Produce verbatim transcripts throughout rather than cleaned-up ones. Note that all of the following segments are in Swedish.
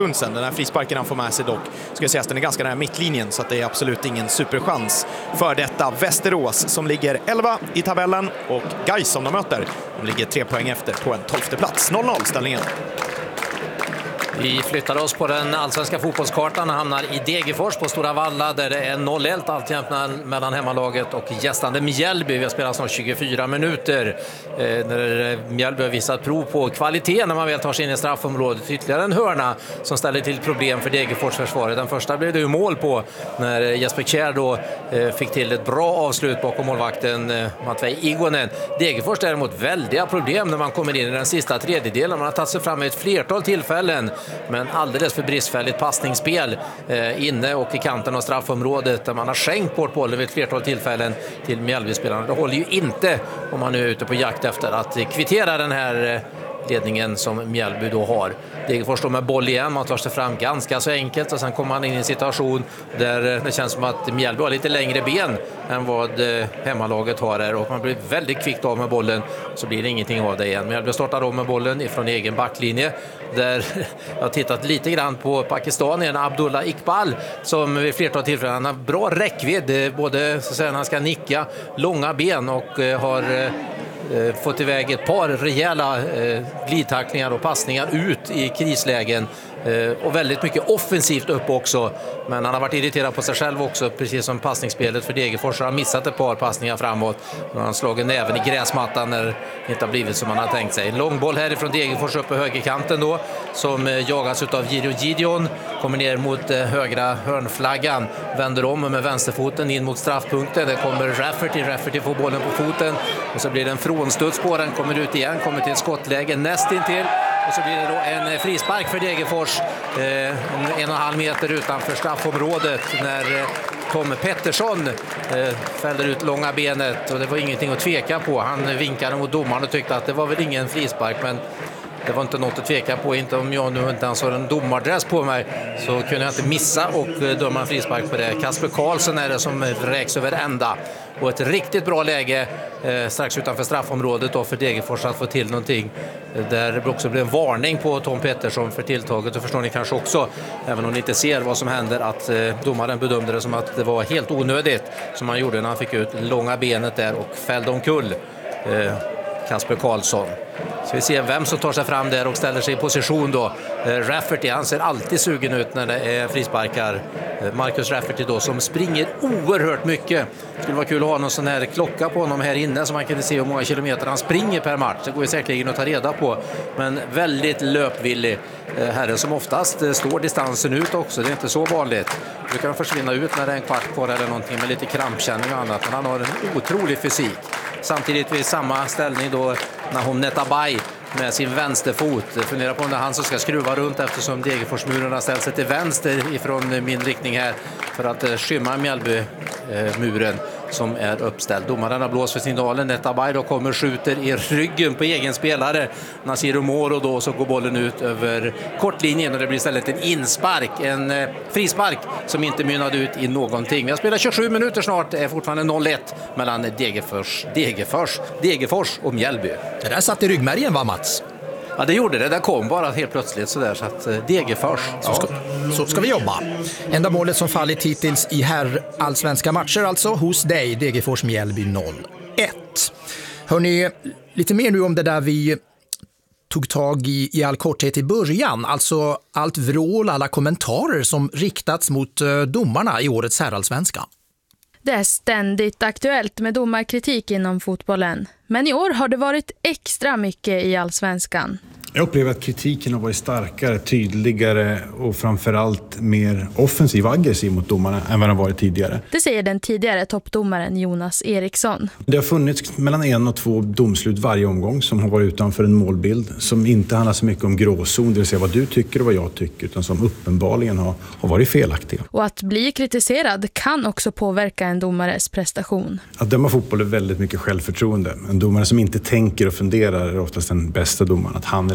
Sen. Den här frisparken han får med sig dock, ska jag säga att den är ganska nära mittlinjen, så att det är absolut ingen superchans för detta Västerås som ligger elva i tabellen, och Gais som de möter, de ligger tre poäng efter på en tolfte plats. noll noll ställningen. Vi flyttar oss på den allsvenska fotbollskartan och hamnar i Degerfors på Stora Valla, där det är noll ett alltjämt mellan hemmalaget och gästande Mjällby. Vi har spelat snart tjugofyra minuter eh, när Mjällby har visat prov på kvalitet när man väl tar sig in i straffområdet. Ytterligare en hörna som ställer till problem för Degerfors försvaret. Den första blev det ju mål på när Jesper Kjær då eh, fick till ett bra avslut bakom målvakten eh, Matvej Igonen. Degerfors däremot väldiga problem när man kommer in i den sista tredjedelen. Man har tagit sig fram med ett flertal tillfällen, men alldeles för bristfälligt passningsspel eh, inne och i kanten av straffområdet, där man har skänkt bort bollen vid ett flertal tillfällen till Mjällby-spelarna. Det håller ju inte om man nu är ute på jakt efter att kvittera den här eh, ledningen som Mjällby då har. Degerfors står med boll igen, man tar sig fram ganska så enkelt, och sen kommer man in i en situation där det känns som att Mjällby har lite längre ben än vad hemmalaget har där, och man blir väldigt kvickt av med bollen, så blir det ingenting av det igen. Mjällby startar om med bollen ifrån egen backlinje, där jag har tittat lite grann på pakistanien Abdullah Iqbal, som vid flertal tillfällen han har bra räckvidd, både så att säga, när han ska nicka, långa ben, och har fått iväg ett par rejäla eh, glidtacklingar och passningar ut i krislägen, eh, och väldigt mycket offensivt upp också, men han har varit irriterad på sig själv också, precis som passningsspelet för Degerfors har han missat ett par passningar framåt, och han har slagit näven i gräsmattan när det inte har blivit som man har tänkt sig. Långboll härifrån Degerfors upp på högerkanten då, som eh, jagas av Gideon Gideon, kommer ner mot eh, högra hörnflaggan, vänder om med vänsterfoten in mot straffpunkten, där kommer Rafferty, Rafferty får bollen på foten, och så blir det en frånstuds på den, kommer ut igen, kommer till ett skottläge nästintill, och så blir det då en frispark för Degerfors eh, en, en och en halv meter utanför straffområdet, när eh, Tom Pettersson eh, fäller ut långa benet, och det var ingenting att tveka på. Han vinkade mot domaren och tyckte att det var väl ingen frispark, men det var inte något att tveka på. Inte om jag nu inte ens har en domardress på mig, så kunde jag inte missa och döma en frispark på det. Kasper Karlsson är det som räks över ända, och ett riktigt bra läge eh, strax utanför straffområdet då för Degerfors att få till någonting. Där det också blev en varning på Tom Pettersson för tilltaget, och förstår ni kanske också, även om ni inte ser vad som händer, att eh, domaren bedömde det som att det var helt onödigt som han gjorde när han fick ut långa benet där och fällde omkull eh, Kasper Karlsson. Så vi ser vem som tar sig fram där och ställer sig i position då. Eh, Rafferty, han ser alltid sugen ut när det är frisparkar. Eh, Marcus Rafferty då, som springer oerhört mycket. Det skulle vara kul att ha någon sån här klocka på honom här inne, så man kan se hur många kilometer han springer per match. Det går ju säkerligen att ta reda på. Men väldigt löpvillig eh, herre, som oftast eh, står distansen ut också. Det är inte så vanligt. Du kan försvinna ut när det är en kvart kvar eller någonting med lite krampkänning och annat. Men han har en otrolig fysik. Samtidigt vid samma ställning då Nahom Netabay med sin vänsterfot. Funderar på om det är han som ska skruva runt, eftersom Degerforsmuren har ställt sig till vänster ifrån min riktning här för att skymma Mjällby-muren som är uppställd. Domaren har blåst för signalen. Netabay då kommer, skjuter i ryggen på egen spelare Nasir Omoro, då så går bollen ut över kortlinjen, och det blir istället en inspark, en eh, frispark som inte mynnade ut i någonting. Vi har spelat tjugosju minuter snart, det är fortfarande noll ett mellan Degerfors, Degerfors, Degerfors och Mjällby. Det där satt i ryggmärgen, va Mats? Ja, det gjorde det. Det kom bara helt plötsligt sådär, så att eh, Degerfors. Så ska, så ska vi jobba. Enda målet som fallit hittills i herr allsvenska matcher alltså hos dig, Degerfors Mjällby noll ett. Hörrni, lite mer nu om det där vi tog tag i i all korthet i början. Alltså allt vrål, alla kommentarer som riktats mot uh, domarna i årets herrallsvenska. Det är ständigt aktuellt med domarkritik inom fotbollen. Men i år har det varit extra mycket i allsvenskan. Jag upplever att kritiken har varit starkare, tydligare och framförallt mer offensiv och aggressiv mot domarna än vad den varit tidigare. Det säger den tidigare toppdomaren Jonas Eriksson. Det har funnits mellan en och två domslut varje omgång som har varit utanför en målbild, som inte handlar så mycket om gråzon, det vill säga vad du tycker och vad jag tycker, utan som uppenbarligen har, har varit felaktiga. Och att bli kritiserad kan också påverka en domares prestation. Att döma fotboll är väldigt mycket självförtroende. En domare som inte tänker och funderar är oftast den bästa domaren. Att han eller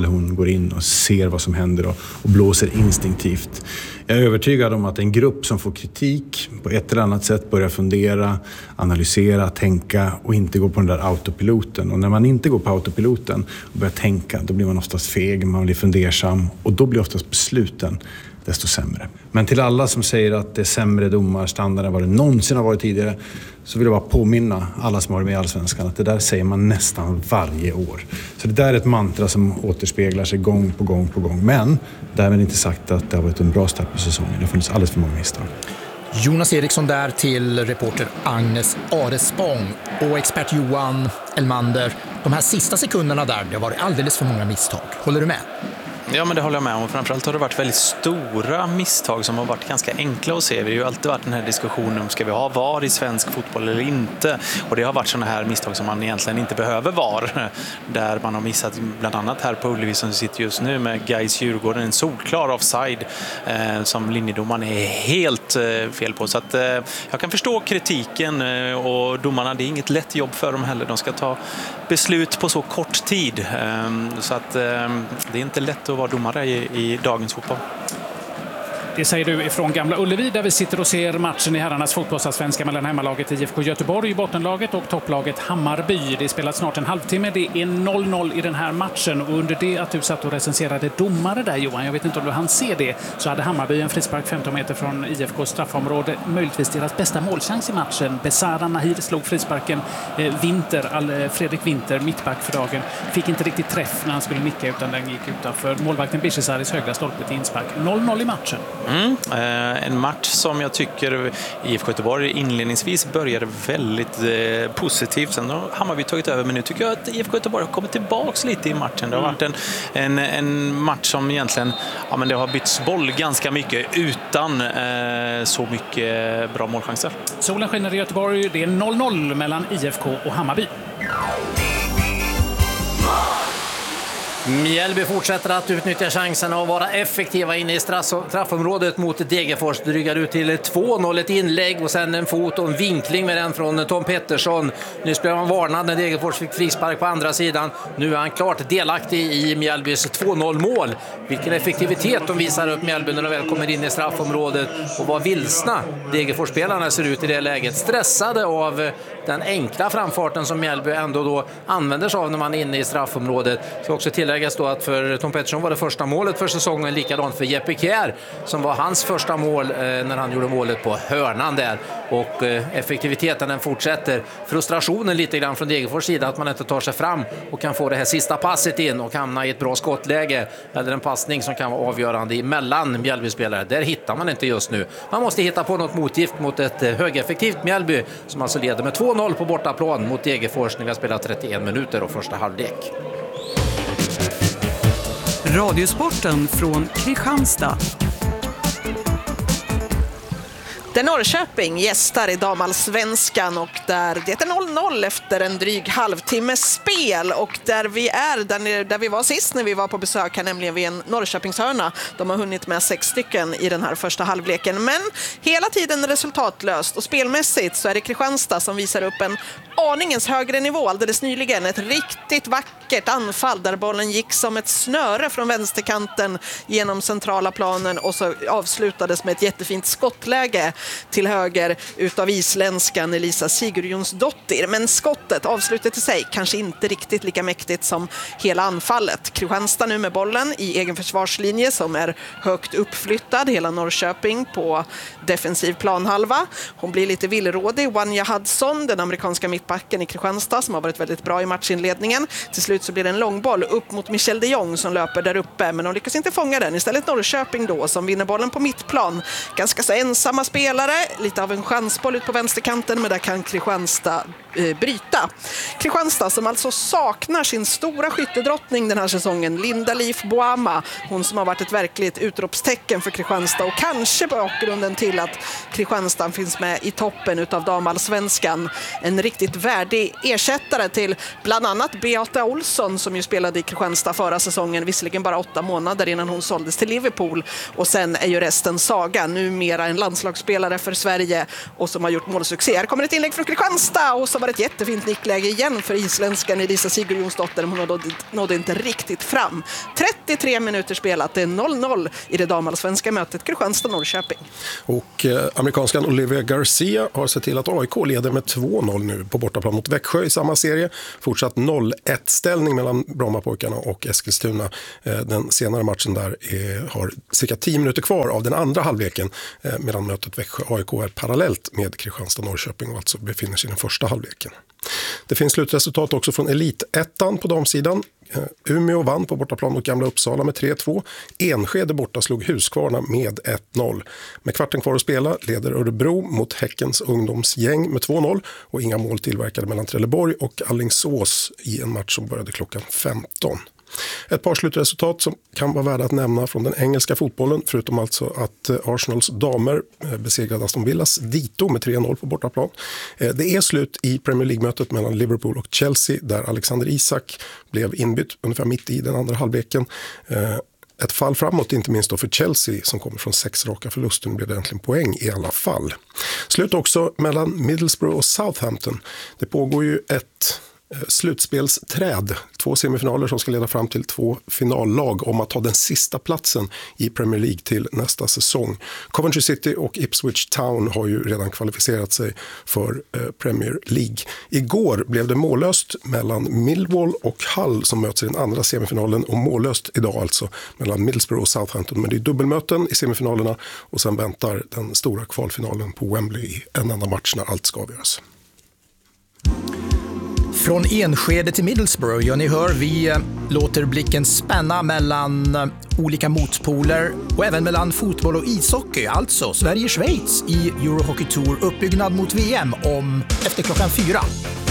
eller hon går in och ser vad som händer och, och blåser instinktivt. Jag är övertygad om att en grupp som får kritik på ett eller annat sätt börjar fundera, analysera, tänka och inte gå på den där autopiloten. Och när man inte går på autopiloten och börjar tänka, då blir man oftast feg, man blir fundersam och då blir oftast besluten desto sämre. Men till alla som säger att det är sämre domarstandard än vad det någonsin har varit tidigare, så vill jag bara påminna alla som har varit med i Allsvenskan att det där säger man nästan varje år. Så det där är ett mantra som återspeglar sig gång på gång på gång. Men därmed inte sagt att det har varit en bra start på säsongen. Det har funnits alldeles för många misstag. Jonas Eriksson där till reporter Agnes Arespång och expert Johan Elmander. De här sista sekunderna där, det har varit alldeles för många misstag. Håller du med? Ja, men det håller jag med om. Framförallt har det varit väldigt stora misstag som har varit ganska enkla att se. Det har ju alltid varit den här diskussionen om ska vi ha V A R i svensk fotboll eller inte. Och det har varit sådana här misstag som man egentligen inte behöver V A R. Där man har missat bland annat här på Ullevi som sitter just nu med Gais Djurgården. En solklar offside eh, som linjedomaren är helt eh, fel på. Så att, eh, jag kan förstå kritiken eh, och domarna, det är inget lätt jobb för dem heller. De ska ta beslut på så kort tid. Eh, så att eh, det är inte lätt att vara domare i, i dagens fotboll. Det säger du ifrån Gamla Ullevi där vi sitter och ser matchen i herrarnas fotbollsallsvenska mellan hemmalaget I F K Göteborg, bottenlaget, och topplaget Hammarby. Det är spelat snart en halvtimme. Det är noll noll i den här matchen och under det att du satt och recenserade domare där, Johan, jag vet inte om du hann se det, så hade Hammarby en frispark femton meter från I F K:s straffområde, möjligtvis deras bästa målchans i matchen. Besara Nahir slog frisparken. eh, Winter, Fredrik Winter, mittback för dagen, fick inte riktigt träff när han skulle nicka utan den gick utanför målvakten Bishesaris högra stolpe till inspark. noll noll i matchen. Mm, eh, en match som jag tycker I F K Göteborg inledningsvis började väldigt eh, positivt. Sen har Hammarby tagit över, men nu tycker jag att I F K Göteborg har kommit tillbaka lite i matchen. Det har varit en, en, en match som egentligen, ja, men det har bytts boll ganska mycket utan eh, så mycket bra målchanser. Solen skiner i Göteborg, det är noll noll mellan I F K och Hammarby. Mjällby fortsätter att utnyttja chanserna och vara effektiva inne i straffområdet mot Degerfors. Drygar ut till två noll, ett inlägg och sen en fot och en vinkling med den från Tom Pettersson. Nu blev han varnad när Degerfors fick frispark på andra sidan. Nu är han klart delaktig i Mjällbys två noll mål. Vilken effektivitet de visar upp Mjällby när de väl kommer in i straffområdet, och vad vilsna Degerfors-spelarna ser ut i det läget. Stressade av den enkla framfarten som Mjällby ändå då använder sig av när man är inne i straffområdet. Så också tilläggas då att för Tom Pettersson var det första målet för säsongen, likadant för Jeppe Kjær som var hans första mål eh, när han gjorde målet på hörnan där. Och eh, effektiviteten den fortsätter. Frustrationen lite grann från Degerfors sida att man inte tar sig fram och kan få det här sista passet in och hamna i ett bra skottläge eller en passning som kan vara avgörande mellan Mjällby-spelare. Där hittar man inte just nu. Man måste hitta på något motgift mot ett eh, högeffektivt Mjällby som alltså leder med två noll på bortaplan mot Degerfors när vi har spelat trettioen minuter och första halvlek. Radiosporten från Kristianstad. Där Norrköping gästar i damallsvenskan och där det är noll noll efter en dryg halvtimmes spel, och där vi är där, där vi var sist när vi var på besök här, nämligen vid en Norrköpingshörna. De har hunnit med sex stycken i den här första halvleken, men hela tiden resultatlöst, och spelmässigt så är det Kristianstad som visar upp en aningens högre nivå. Alldeles nyligen ett riktigt vackert anfall där bollen gick som ett snöre från vänsterkanten genom centrala planen och så avslutades med ett jättefint skottläge till höger utav isländskan Elisa Sigurjonsdottir. Men skottet, avslutet i sig, kanske inte riktigt lika mäktigt som hela anfallet. Kristianstad nu med bollen i egen försvarslinje som är högt uppflyttad. Hela Norrköping på defensiv planhalva. Hon blir lite villrådig. Wanja Hudson, den amerikanska mittbacken i Kristianstad som har varit väldigt bra i matchinledningen. Till slut så blir det en långboll upp mot Michel de Jong som löper där uppe, men de lyckas inte fånga den. Istället Norrköping då som vinner bollen på mittplan. Ganska så ensamma spelare, lite av en chansboll ut på vänsterkanten, men där kan Kristianstad eh, bryta. Kristianstad som alltså saknar sin stora skyttedrottning den här säsongen, Linda Leif Boama, hon som har varit ett verkligt utropstecken för Kristianstad och kanske bakgrunden till att Kristianstad finns med i toppen utav damallsvenskan. En riktigt värdig ersättare till bland annat Beata Olsson som ju spelade i Kristianstad förra säsongen, visserligen bara åtta månader innan hon såldes till Liverpool, och sen är ju resten saga, numera en landslagsspelare spelare för Sverige och som har gjort målsuccé. Här kommer ett inlägg från Kristianstad och så var det ett jättefint nickläge igen för isländskan Elisa Sigurjonsdotter. Hon nådde, nådde inte riktigt fram. trettiotre minuter spelat, det är noll noll i det damallsvenska mötet Kristianstad-Norrköping. Och eh, amerikanskan Olivia Garcia har sett till att A I K leder med två noll nu på bortaplan mot Växjö i samma serie. Fortsatt noll ett ställning mellan Brommapojkarna och Eskilstuna. Eh, den senare matchen där är, har cirka tio minuter kvar av den andra halvleken eh, medan mötet Växjö-A I K är parallellt med Kristianstad-Norrköping och alltså befinner sig i den första halvleken. Det finns slutresultat också från Elitettan på damsidan. Umeå vann på bortaplan mot Gamla Uppsala med tre två. Enskede borta slog Huskvarna med ett noll. Med kvarten kvar att spela leder Örebro mot Häckens ungdomsgäng med två noll och inga mål tillverkade mellan Trelleborg och Alingsås i en match som började klockan femton. Ett par slutresultat som kan vara värda att nämna från den engelska fotbollen, förutom alltså att Arsenals damer besegrade Aston Villas Dito med tre noll på bortaplan. Det är slut i Premier League-mötet mellan Liverpool och Chelsea där Alexander Isak blev inbytt ungefär mitt i den andra halvleken. Ett fall framåt, inte minst då för Chelsea som kommer från sex raka förluster. Nu blir det äntligen poäng i alla fall. Slut också mellan Middlesbrough och Southampton. Det pågår ju ett slutspelsträd, två semifinaler som ska leda fram till två finallag om att ta den sista platsen i Premier League till nästa säsong. Coventry City och Ipswich Town har ju redan kvalificerat sig för Premier League. Igår blev det mållöst mellan Millwall och Hull som möts i den andra semifinalen och mållöst idag alltså mellan Middlesbrough och Southampton. Men det är dubbelmöten i semifinalerna och sen väntar den stora kvalfinalen på Wembley i en enda match när allt ska avgöras. Från Enskede till Middlesbrough, ja ni hör, vi låter blicken spänna mellan olika motpoler och även mellan fotboll och ishockey, alltså Sverige-Schweiz i Eurohockey Tour uppbyggnad mot V M om efter klockan fyra.